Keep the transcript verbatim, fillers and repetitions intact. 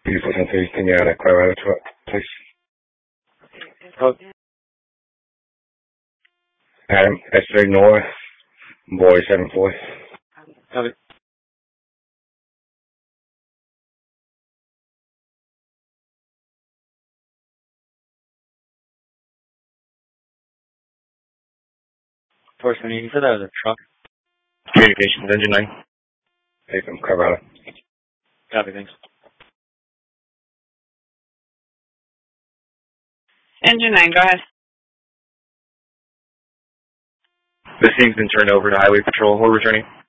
Beautiful country. Can you add a Colorado to it, please? Oh, Adam, S three North, boy seven four. copy. Force one, you said that was a truck. Communications, engine nine. Hey, from Colorado. Copy, thanks. Engine nine, go ahead. This scene's been turned over to Highway Patrol. We're returning.